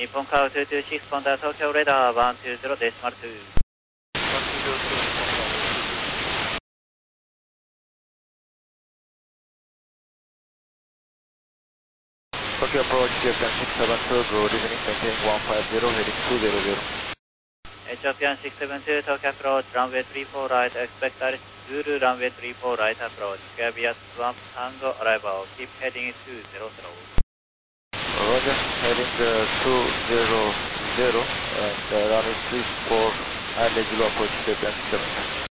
日本カウ226ポンダ東京レーダー120デシマル2。 Tokyo approach Japan 672, good evening, maintain 150, heading 200. Japan 672, Tokyo approach, runway 34 right, expect Alice Zulu, runway 34 right approach, Gavias Swamp Tango arrival, keep heading 200. Roger, heading 200, and runway 34, and Zulu approach Japan 672.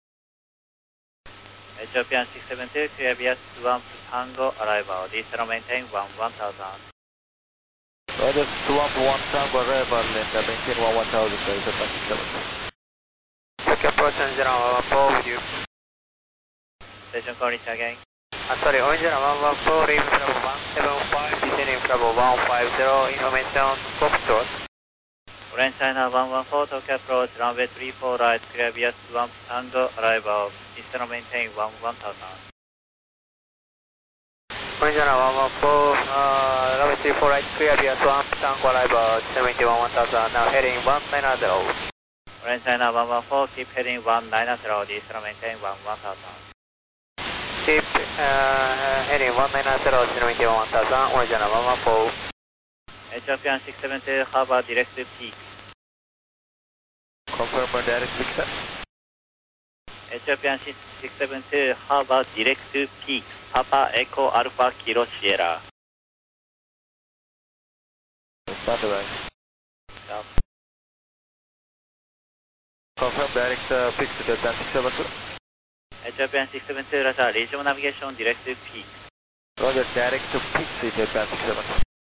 Japan 672, Gavias Swamp Tango arrival, descend maintain 1000. Roger, Swamp 1 Tango arrival, and maintain 1000, Japan 672. Tokyo approach on 114 with you. Station coordinates again. Sorry, Orange 114, leaving Bravo 175, descending Bravo 150, information Foxtrot. Orange China 114, Tokyo approach, runway 34 right, Gavias Swamp Tango arrival, descend maintain 1000. Orange 114, runway 34 right, Gavias Swamp Tango arrival, descend maintain 1000, now heading 190. Orange China 114, keep heading 190, descend maintain 1000. Keep heading 190, descend maintain 1000, Orange 114. Japan 672, Harbor direct to peak. Confirm for direct peak, sir. Japan 672, Harbor direct to peak. Papa Echo Alpha Kilo Sierra. Stand by. Stop. Confirm direct peak to Japan 672. Japan 672, Roger, regional navigation direct to peak. Roger, direct to peak to Japan 672.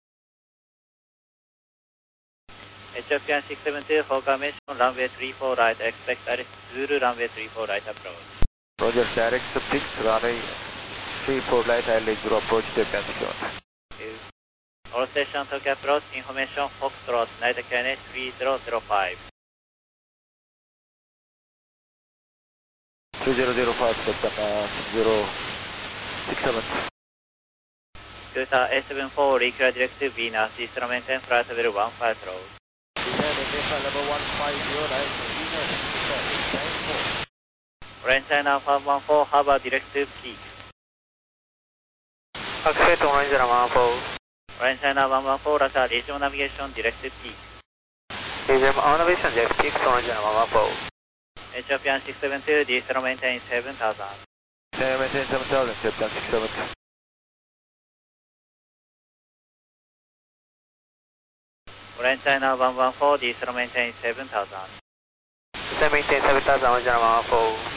Japan 672, formation runway 34 right, expect Alice Zulu runway 34 right approach. Roger, direct to peak, runway 34 right, I'll approach Japan 672. All station Tokyo approach, information Foxtrot, United KNH 3005. 3005, Japan 067. Toyota A74, reclear direct to Venus, descend maintain flight level 150. Level 150, Orange China 114, Harbor direct to peak. Accept Orange 114. Orange China 114, Roger, regional navigation direct to peak. Regional navigation direct peak, Orange 114. Japan 672, descend maintain 7000. maintain 7000, Japan 672. Orange China 114, descend maintain 7000. Descend maintain 7000, Orange 114.